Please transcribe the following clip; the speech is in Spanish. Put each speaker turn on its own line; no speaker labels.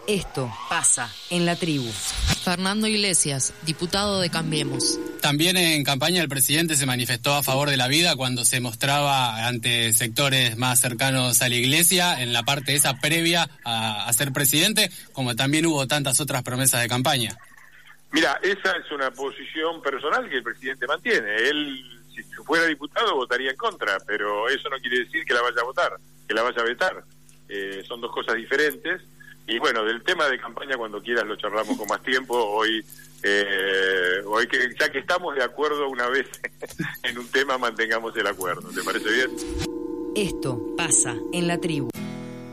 Esto pasa en la tribu.
Fernando Iglesias, diputado de Cambiemos.
También en campaña el presidente se manifestó a favor de la vida cuando se mostraba ante sectores más cercanos a la iglesia, en la parte esa previa a ser presidente, como también hubo tantas otras promesas de campaña.
Mira, esa es una posición personal que el presidente mantiene. Él, si fuera diputado, votaría en contra, pero eso no quiere decir que la vaya a votar, que la vaya a vetar. Son dos cosas diferentes. Y bueno, del tema de campaña, cuando quieras lo charlamos con más tiempo. Hoy que ya que estamos de acuerdo una vez en un tema, mantengamos el acuerdo. ¿Te parece bien?
Esto pasa en la tribu.